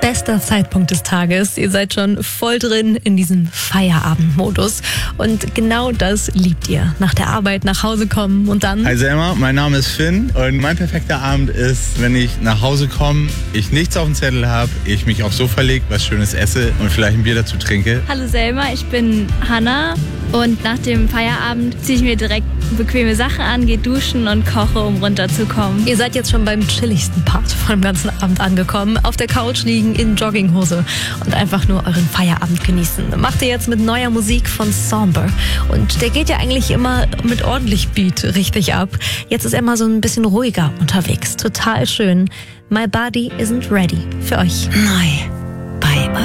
Bester Zeitpunkt des Tages. Ihr seid schon voll drin in diesem Feierabendmodus. Und genau das liebt ihr. Nach der Arbeit nach Hause kommen und dann... Hi Selma, mein Name ist Finn und mein perfekter Abend ist, wenn ich nach Hause komme, ich nichts auf dem Zettel habe, ich mich aufs Sofa lege, was Schönes esse und vielleicht ein Bier dazu trinke. Hallo Selma, ich bin Hanna und nach dem Feierabend ziehe ich mir direkt bequeme Sachen an, gehe duschen und koche, um runterzukommen. Ihr seid jetzt schon beim chilligsten Part von dem ganzen Abend angekommen. Auf der Couch liegen in Jogginghose und einfach nur euren Feierabend genießen. Macht ihr jetzt mit neuer Musik von Somber. Und der geht ja eigentlich immer mit ordentlich Beat richtig ab. Jetzt ist er mal so ein bisschen ruhiger unterwegs. Total schön. My Body Isn't Ready. Für euch neu.